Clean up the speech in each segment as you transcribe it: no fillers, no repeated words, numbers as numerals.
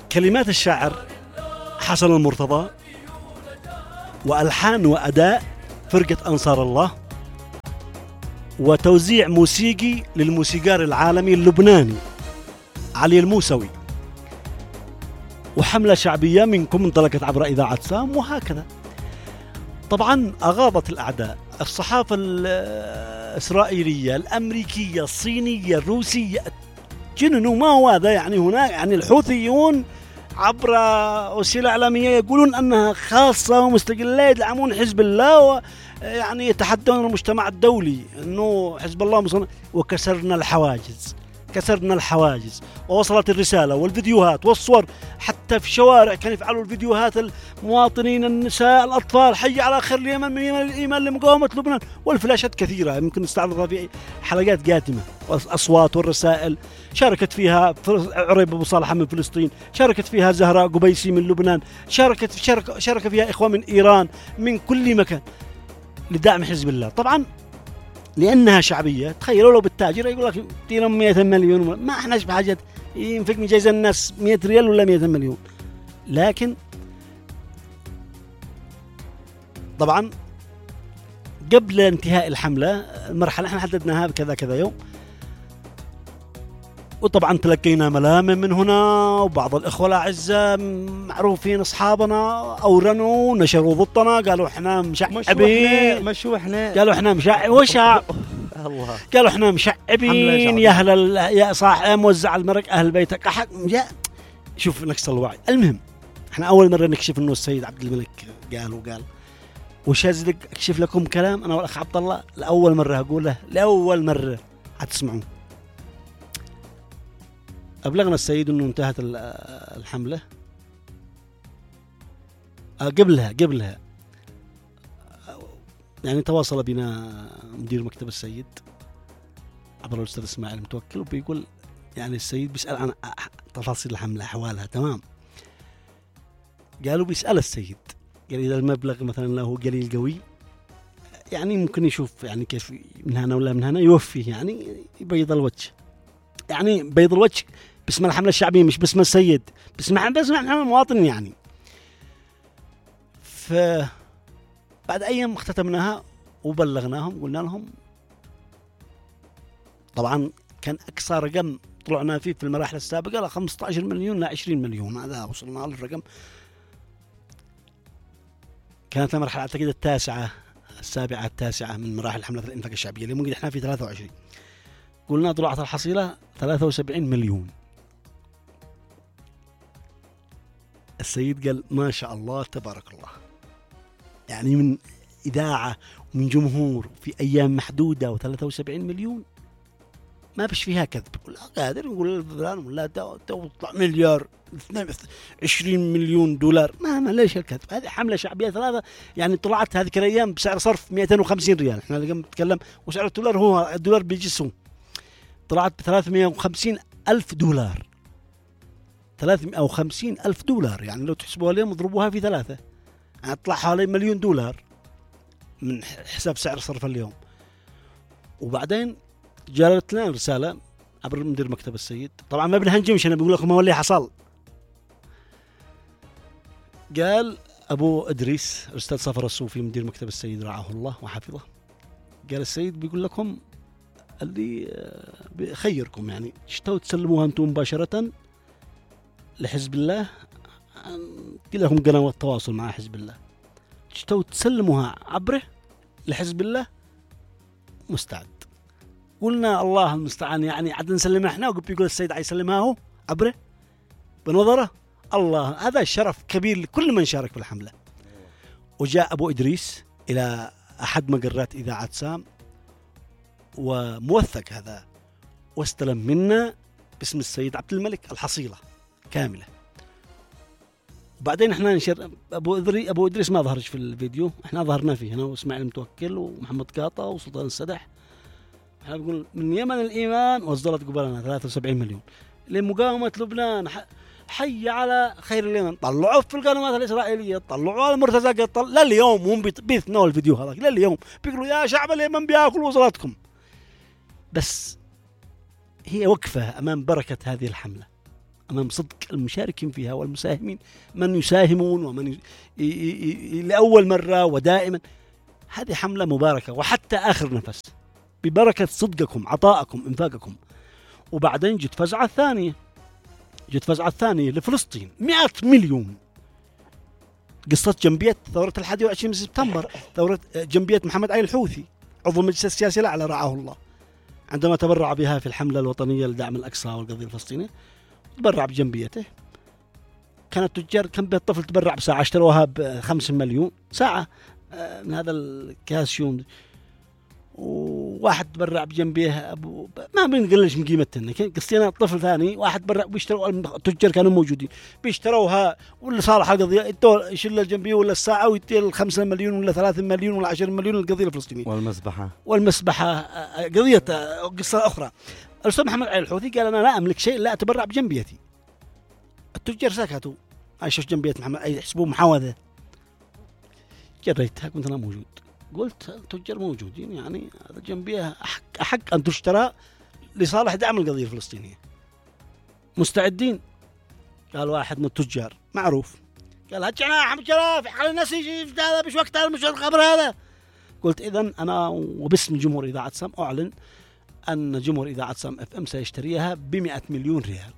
كلمات الشاعر حسن المرتضى، وألحان وأداء فرقة أنصار الله، وتوزيع موسيقي للموسيقار العالمي اللبناني علي الموسوي، وحملة شعبية منكم انطلقت عبر إذاعة سام، وهكذا. طبعا أغاضت الأعداء، الصحافة الإسرائيلية، الأمريكية، الصينية، الروسية، جننوا. ما هو هذا يعني؟ هناك يعني الحوثيون عبر وسيلة إعلامية يقولون أنها خاصة ومستقلة، يدعمون حزب الله، ويعني يتحدون المجتمع الدولي أنه حزب الله مصنع. وكسرنا الحواجز، كسرنا الحواجز، ووصلت الرسالة والفيديوهات والصور. حتى في الشوارع كانوا يفعلوا الفيديوهات، المواطنين، النساء، الأطفال، حي على خير اليمن من يمن الإيمان لمقاومة لبنان، والفلاشات كثيرة يمكن نستعرضها في حلقات قادمة، والأصوات والرسائل. شاركت فيها عريب أبو صالح من فلسطين، شاركت فيها زهراء قبيسي من لبنان، شارك فيها إخوة من إيران، من كل مكان، لدعم حزب الله. طبعا لأنها شعبية، تخيلوا لو بالتاجر يقول لك ادينا 100 مليون، ما احناش بحاجة ينفق من جايزة الناس 100 ريال ولا 100 مليون. لكن طبعا قبل انتهاء الحملة، المرحلة احنا حددناها بكذا كذا يوم، وطبعا تلقينا ملامة من هنا، وبعض الإخوة الأعزاء معروفين أصحابنا أورنوا نشروا ضدنا، قالوا احنا مشعبين، قالوا احنا وشعب الله، قالوا احنا مشعبين يا أهل يا صاحب موزع المرق أهل بيتك أحد. شوف نقص الوعي. المهم احنا أول مرة نكشف إنه السيد عبد الملك قال وش هزلق أكشف لكم كلام أنا والأخ عبد الله لأول مرة أقوله، لأول مرة هتسمعون. أبلغنا السيد أنه انتهت الحملة. قبلها يعني تواصل بنا مدير مكتب السيد عبر الأستاذ إسماعيل متوكل، وبيقول يعني السيد بيسأل عن تفاصيل الحملة أحوالها. تمام. قالوا بيسأل السيد، قال إذا المبلغ مثلا له قليل قوي يعني ممكن يشوف يعني كيف من هنا ولا من هنا يوفيه، يعني يبيض الوجه، يعني بيض الوجه باسم الحملة الشعبية، مش باسم السيد، باسم المواطن يعني. فبعد أيام اختتمناها وبلغناهم، قلنا لهم طبعا كان أقصى رقم طلعنا فيه في المراحل السابقة ل 15 مليون ل 20 مليون، هذا وصلنا للرقم. كانت المرحلة أعتقد السابعة التاسعة من مراحل حملة الإنفاق الشعبية اللي ممكن إحنا في 23. قلنا طلعت الحصيلة 73 مليون. السيد قال ما شاء الله تبارك الله، يعني من إذاعة ومن جمهور في أيام محدودة و73 مليون ما بش فيها كذب. ولا قادر نقول فلان ولا تطلع مليار 20 مليون دولار، ما ليش الكذب؟ هذه حملة شعبية ثلاثة، يعني طلعت هذه الأيام بسعر صرف 250 ريال. احنا اليوم نتكلم وسعر الدولار، هو الدولار بيجسم، طلعت ب 350 ألف دولار. 350 ألف دولار يعني لو تحسبوها اليوم اضربوها في 3، يعني تطلع حوالي مليون دولار من حساب سعر صرف اليوم. وبعدين جاءت لنا رسالة عبر مدير مكتب السيد، طبعا ما بنهنجمش، أنا بقول لكم ما هو اللي حصل. قال أبو إدريس أستاذ صفر الصوفي مدير مكتب السيد رعاه الله وحفظه، قال السيد بيقول لكم اللي بخيركم يعني تشتوا تسلموها أنتم مباشرة لحزب الله، لهم قنوات تواصل مع حزب الله، تشتوا تسلموها عبره لحزب الله مستعد. قلنا الله المستعان، يعني عاد نسلمها احنا، وبيقول السيد عيسلمها هو عبره بنظره الله. هذا الشرف كبير لكل من شارك في الحملة. وجاء أبو إدريس إلى أحد مقرات إذاعة سام وموثق هذا، واستلم منا باسم السيد عبد الملك الحصيلة كاملة. وبعدين احنا نشر أبو إدريس ما ظهرش في الفيديو، احنا ظهرنا فيه أنا وإسماعيل متوكل ومحمد قاطع وسلطان السدح. احنا بنقول من يمن الإيمان وصلت قبلنا 73 مليون لمقاومة لبنان، حي على خير اليمن. طلعوا في القنوات الإسرائيلية، طلعوا على المرتزقة، لا اليوم هم بيثنوا الفيديو هذا، لا اليوم بيقولوا يا شعب اليمن بياكل وصلتكم. بس هي وقفة أمام بركة هذه الحملة، أمام صدق المشاركين فيها والمساهمين، من يساهمون ومن لأول مرة ودائما. هذه حملة مباركة وحتى آخر نفس ببركة صدقكم، عطائكم، إنفاقكم. وبعدين جت فزعة ثانية لفلسطين، 100 مليون. قصة جنبية ثورة 21 سبتمبر، ثورة جنبية محمد علي الحوثي عضو المجلس السياسي الأعلى رعاه الله، عندما تبرع بها في الحملة الوطنية لدعم الأقصى والقضية الفلسطينية، تبرع بجنبيته. كانت تجار كان بها الطفل تبرع بساعة، اشتروها ب5 مليون ساعة من هذا الكاسيون. وواحد تبرع بجنبيه ما بنقلش من قيمتنا. قصينا الطفل ثاني واحد تبرع بيشتروا، التجار كانوا موجودين بيشتروها، واللي صالح القضية يدوا يشيل الجنبيه ولا الساعة ويدي 5 مليون ولا 3 مليون ولا 10 مليون للقضية الفلسطينية. والمسبحة قضية قصة أخرى. الأستاذ محمد علي الحوثي قال أنا لا أملك شيء لا أتبرع بجنبيتي. التجار سكتوا، عايشوا جنبية محمد علي يحسبوه محاوذة. جريتها كنت أنا موجود، قلت التجار موجودين، يعني هذا جنبيه أحق أن تشترى لصالح دعم القضية الفلسطينية، مستعدين. قال واحد من التجار معروف، قال هجعنا أحمد شراف على الناس يجي هذا مش وقت هذا مش الخبر هذا. قلت إذن أنا وباسم جمهور إذاعة سام أعلن أن جمهور إذاعة سام FM سيشتريها ب100 مليون ريال.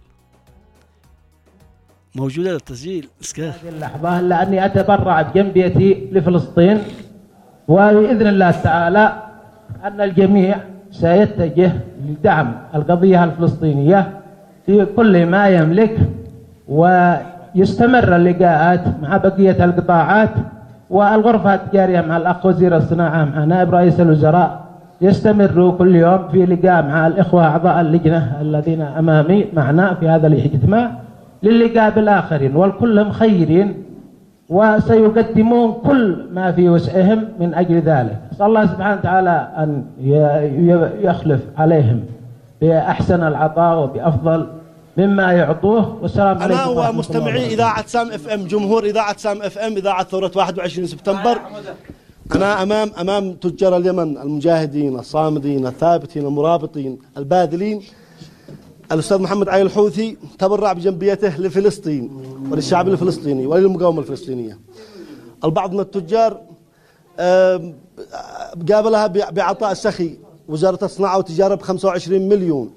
موجودة التسجيل هذه اللحظة، لأني أتبرع بجنبيتي لفلسطين، وبإذن الله تعالى أن الجميع سيتجه لدعم القضية الفلسطينية في كل ما يملك، ويستمر اللقاءات مع بقية القطاعات والغرفة التجارية مع الأخ وزير الصناعة مع نائب رئيس الوزراء. يستمر كل يوم في لقاء مع الإخوة أعضاء اللجنة الذين أمامي معنا في هذا الاجتماع للقاء بالآخرين، والكل مخيرين وسيقدمون كل ما في وسعهم من أجل ذلك. أسأل الله سبحانه وتعالى أن يخلف عليهم بأحسن العطاء وبأفضل مما يعطوه. والسلام عليكم. أنا ومستمعي إذاعة سام FM، جمهور إذاعة سام FM، إذاعة ثورة 21 سبتمبر، أنا أمام تجار اليمن المجاهدين الصامدين الثابتين المرابطين الباذلين. الأستاذ محمد علي الحوثي تبرع بجنبيته لفلسطين وللشعب الفلسطيني وللمقاومة الفلسطينية. البعض من التجار قابلها بعطاء سخي، وزارة الصناعة والتجارة ب25 مليون.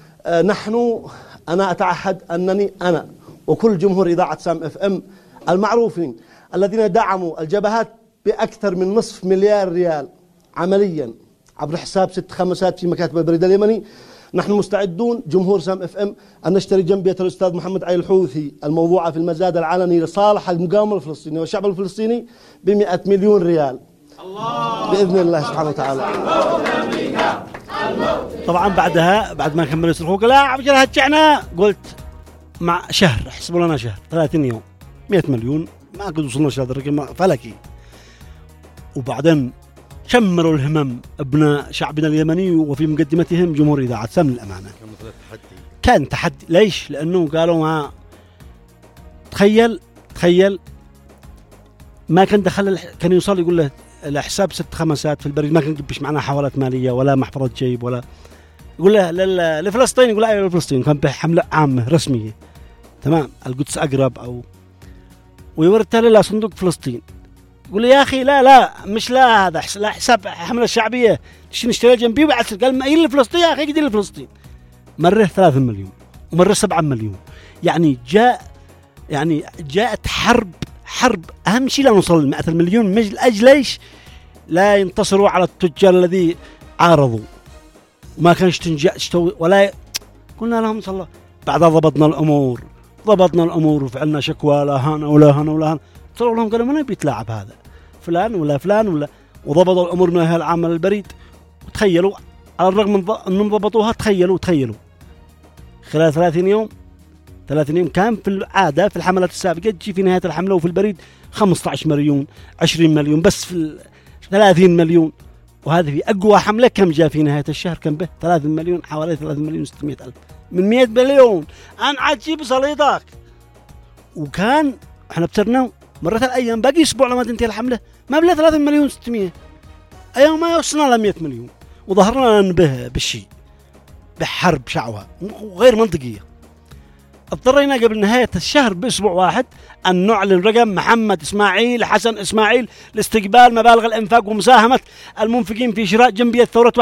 أنا أتعهد أنني أنا وكل جمهور إذاعة سام FM المعروفين الذين دعموا الجبهات بأكثر من نصف مليار ريال عمليا عبر حساب 6 خمسات في مكاتب البريد اليمني، نحن مستعدون جمهور سام FM أن نشتري جنبية الأستاذ محمد علي الحوثي الموضوعة في المزاد العلني لصالح المقاومة الفلسطينية والشعب الفلسطيني ب100 مليون ريال بإذن الله سبحانه وتعالى. طبعا بعد ما كملوا يصرخوا قال لا عبد هجعنا، قلت مع شهر احسبوا لنا شهر 30 يوم 100 مليون، ما قد وصلنا هذا الرقم فلكي. وبعدين شمروا الهمم أبناء شعبنا اليمني وفي مقدمتهم جمهور إذاعة سام للأمانة. كان تحدي. ليش؟ لأنه قالوا ما تخيل ما كان دخل، كان يوصل يقول له الحساب 6 خمسات في البريد، ما كان يجيبش معنا حوالات مالية ولا محفظة جيب ولا، يقول له لفلسطين، يقول له لفلسطين. كان بحملة عامة رسمية، تمام، القدس أقرب أو ويورتها له صندوق فلسطين. يقول لي يا أخي لا مش لا هذا لا حساب حملة الشعبية نشتري جنبي وبعث. قال ما إيه لفلسطين يا أخي، قدي لفلسطين. مرة 3 مليون ومرة 7 مليون. يعني جاءت حرب أهم شيء لا نوصل 100 مليون من أجل إيش؟ لا ينتصروا على التجار الذي عارضوا وما كانش تشتوي ولا. قلنا لهم صلى الله. بعدها ضبطنا الأمور وفعلنا شكوى لا هنا. طلعوا لهم قالوا من بيتلاعب هذا فلان ولا، وضبطوا الأمور من أهل العامة للبريد. وتخيلوا على الرغم من أنهم ضبطوها، تخيلوا خلال 30 يوم كان في العادة في الحملات السابقة تجي في نهاية الحملة وفي البريد 15 مليون 20 مليون، بس في 30 مليون. وهذه في أقوى حملة كم جاء في نهاية الشهر؟ كم به 30 مليون، حوالي 30 مليون 600 ألف من 100 مليون. أنا عجيب صليطك. وكان احنا بترنا مرت الأيام باقي أسبوع لما تنتهي الحملة ما بلا 30 مليون 600 أيام ما يوصلنا ل 100 مليون. وظهرنا به بالشيء بحرب شعوة غير منطقية. اضطرينا قبل نهاية الشهر بأسبوع واحد أن نعلن رقم محمد إسماعيل حسن إسماعيل لاستقبال مبالغ الإنفاق ومساهمة المنفقين في شراء جنبية ثورة